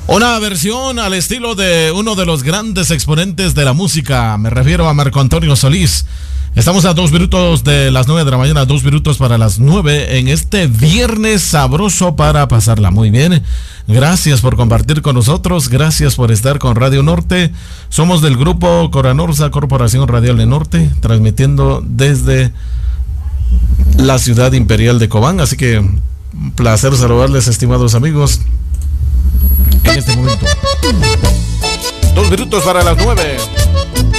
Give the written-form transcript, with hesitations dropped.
Una versión al estilo de uno de los grandes exponentes de la música. Me refiero a Marco Antonio Solís. Estamos a 2 minutos de las 9 de la mañana, 2 minutos para las 9 en este viernes sabroso para pasarla muy bien. Gracias por compartir con nosotros, gracias por estar con Radio Norte. Somos del grupo Coranorsa, Corporación Radial del Norte, transmitiendo desde la ciudad imperial de Cobán. Así que un placer saludarles, estimados amigos, en este momento. 2 minutos para las 9.